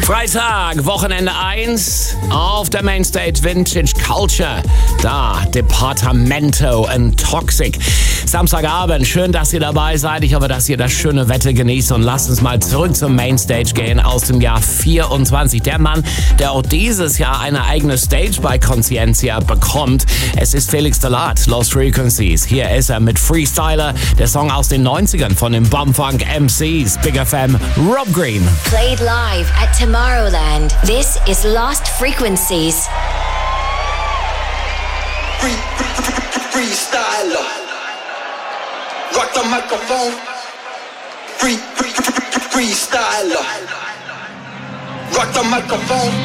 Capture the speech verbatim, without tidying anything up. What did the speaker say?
Freitag, Wochenende eins, auf der Mainstage Vintage Culture. Da, Departamento and Toxic. Samstagabend, schön, dass ihr dabei seid. Ich hoffe, dass ihr das schöne Wetter genießt und lasst uns mal zurück zum Mainstage gehen aus dem Jahr vierundzwanzig. Der Mann, der auch dieses Jahr eine eigene Stage bei Conscientia bekommt. Es ist Felix Delat, Lost Frequencies. Hier ist er mit Freestyler, der Song aus den neunzigern von den Bumfunk M Cs. Big F M, Rob Green. Played live at Tomorrowland. This is Lost Frequencies. Free, free, free, freestyler. Rock the microphone. Free, free, free, freestyler. Rock the microphone.